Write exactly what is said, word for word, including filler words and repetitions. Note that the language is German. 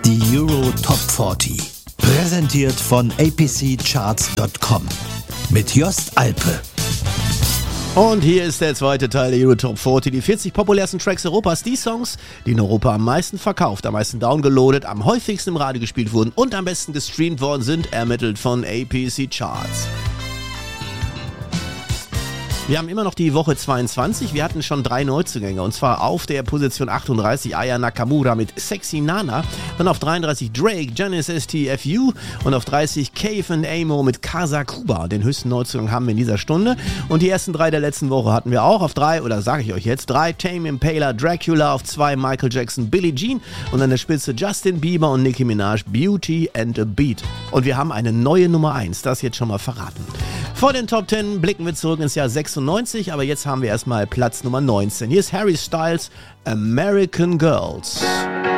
Die Euro Top vierzig. Präsentiert von A P C Charts Punkt com. Mit Jost Alpe. Und hier ist der zweite Teil der Euro Top vierzig, die vierzig populärsten Tracks Europas, die Songs, die in Europa am meisten verkauft, am meisten downgeloadet, am häufigsten im Radio gespielt wurden und am besten gestreamt worden sind, ermittelt von A P C Charts. Wir haben immer noch die Woche zweiundzwanzig, wir hatten schon drei Neuzugänge und zwar auf der Position achtunddreißig Aya Nakamura mit Sexy Nana, dann auf dreiunddreißig Drake, Janice S T F U und auf dreißig Cave and Amo mit Casa Cuba. Den höchsten Neuzugang haben wir in dieser Stunde und die ersten drei der letzten Woche hatten wir auch. Auf drei, oder sage ich euch jetzt, drei Tame Impala Dracula, auf zwei Michael Jackson Billie Jean und an der Spitze Justin Bieber und Nicki Minaj Beauty and a Beat. Und wir haben eine neue Nummer eins, das jetzt schon mal verraten. Vor den Top zehn blicken wir zurück ins Jahr sechsundneunzig, aber jetzt haben wir erstmal Platz Nummer neunzehn. Hier ist Harry Styles, American Girls.